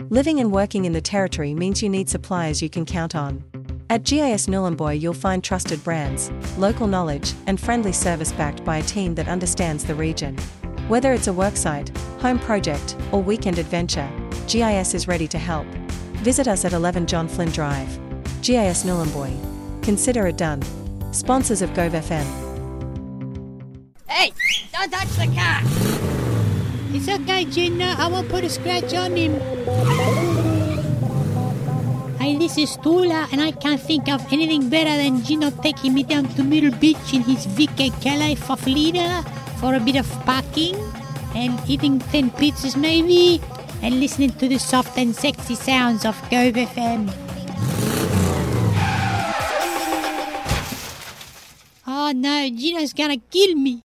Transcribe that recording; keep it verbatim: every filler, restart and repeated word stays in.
Living and working in the territory means you need suppliers you can count on. At G I S Nhulunbuy you'll find trusted brands, local knowledge, and friendly service backed by a team that understands the region. Whether it's a worksite, home project, or weekend adventure, G I S is ready to help. Visit us at eleven John Flynn Drive. G I S Nhulunbuy. Consider it done. Sponsors of Gove F M. Hey, don't touch the car! It's okay, Gina. I won't put a scratch on him. Hey, this is Tula, and I can't think of anything better than Gino taking me down to Middle Beach in his V K Calais Faflida for a bit of parking and eating ten pizzas maybe and listening to the soft and sexy sounds of Gove F M. Oh no, Gino's gonna kill me.